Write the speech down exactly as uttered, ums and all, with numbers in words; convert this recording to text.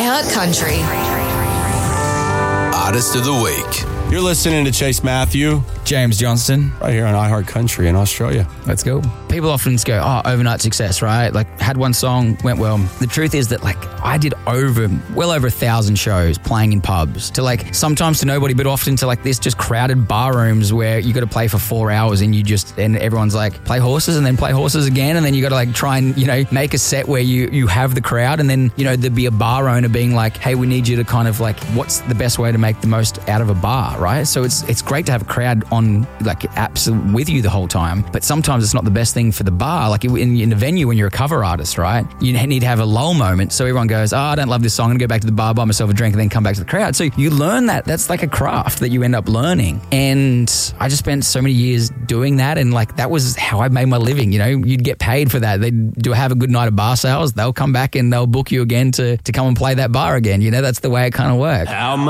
iHeart Country. Artist of the Week. You're listening to Chase Matthew, James Johnston, right here on iHeart Country in Australia. Let's go. People often go, oh, overnight success, right? Like, had one song, went well. The truth is that, like, I did over, well over a thousand shows playing in pubs to, like, sometimes to nobody, but often to, like, this just crowded bar rooms where you got to play for four hours and you just, and everyone's like, play horses and then play horses again. And then you got to, like, try and, you know, make a set where you, you have the crowd. And then, you know, there'd be a bar owner being like, hey, we need you to kind of, like, what's the best way to make the most out of a bar, right? So it's it's great to have a crowd on, like, apps with you the whole time, but sometimes it's not the best thing for the bar. Like, in, in a venue when you're a cover artist, right? You need to have a lull moment so everyone goes, oh, I don't love this song, I'm going to go back to the bar, buy myself a drink, and then come back to the crowd. So you learn that. That's like a craft that you end up learning. And I just spent so many years doing that, and, like, that was how I made my living. You know, you'd get paid for that. They'd do have a good night of bar sales, they'll come back and they'll book you again to, to come and play that bar again. You know, that's the way it kind of works. How